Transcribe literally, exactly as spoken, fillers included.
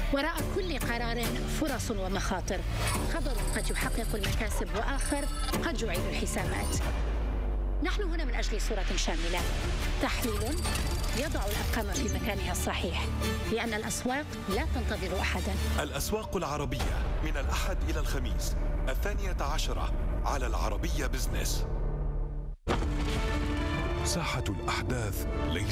وراء كل قرار فرص ومخاطر، خبر قد يحقق المكاسب وآخر قد يعيد الحسابات. نحن هنا من أجل صورة شاملة، تحليل يضع الأرقام في مكانها الصحيح، لأن الأسواق لا تنتظر أحدا. الأسواق العربية من الأحد إلى الخميس الثانية عشرة على العربية بزنس. ساحة الأحداث ليس